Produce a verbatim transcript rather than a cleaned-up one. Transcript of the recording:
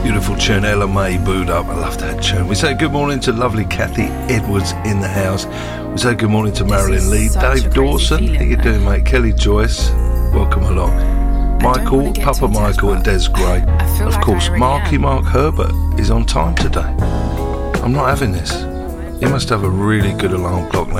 Beautiful tune, Ella May, Booed Up. I love that tune. We say good morning to lovely Kathy Edwards in the house. We say good morning to Marilyn Lee, Dave Dawson. Feeling, how you though. doing, mate? Kelly Joyce, welcome along. Michael, Papa Michael and Des Gray. Of like course, really Marky am. Mark Herbert is on time today. I'm not having this. You must have a really good alarm clock now.